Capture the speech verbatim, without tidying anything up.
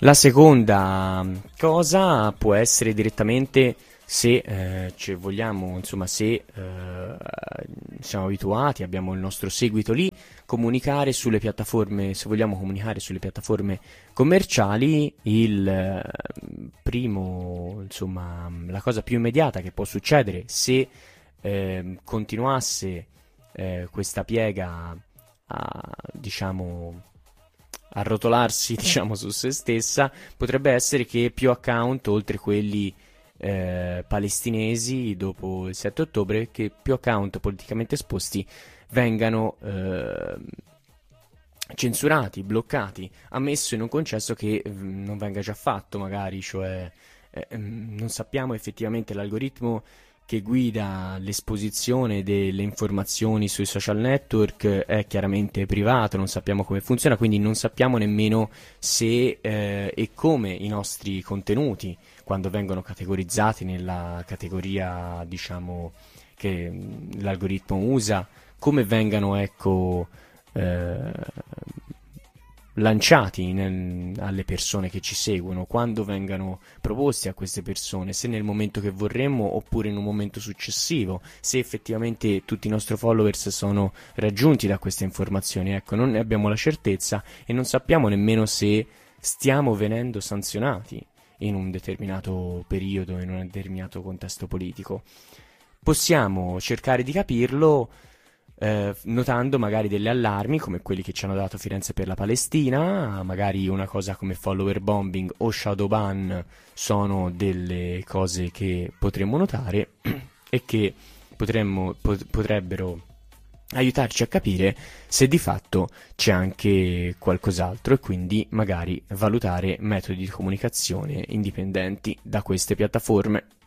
La seconda cosa può essere direttamente se eh, ci vogliamo, insomma, se eh, siamo abituati, abbiamo il nostro seguito lì, comunicare sulle piattaforme, se vogliamo comunicare sulle piattaforme commerciali, il eh, primo, insomma, la cosa più immediata che può succedere se eh, continuasse eh, questa piega a, diciamo, arrotolarsi, diciamo, su se stessa, potrebbe essere che più account, oltre quelli eh, palestinesi dopo il sette ottobre, che più account politicamente esposti vengano eh, censurati, bloccati, ammesso e non concesso che eh, non venga già fatto, magari, cioè eh, non sappiamo effettivamente l'algoritmo che guida l'esposizione delle informazioni sui social network è chiaramente privato, non sappiamo come funziona, quindi non sappiamo nemmeno se eh, e come i nostri contenuti, quando vengono categorizzati nella categoria, diciamo, che mh, l'algoritmo usa, come vengano, ecco, eh, lanciati nel- alle persone che ci seguono, quando vengano proposti a queste persone, se nel momento che vorremmo oppure in un momento successivo, se effettivamente tutti i nostri followers sono raggiunti da queste informazioni. Ecco, non ne abbiamo la certezza e non sappiamo nemmeno se stiamo venendo sanzionati in un determinato periodo, in un determinato contesto politico. Possiamo cercare di capirlo eh, notando magari delle allarmi come quelli che ci hanno dato Firenze per la Palestina, magari una cosa come follower bombing o shadow ban sono delle cose che potremmo notare e che potremmo, pot- potrebbero aiutarci a capire se di fatto c'è anche qualcos'altro e quindi magari valutare metodi di comunicazione indipendenti da queste piattaforme.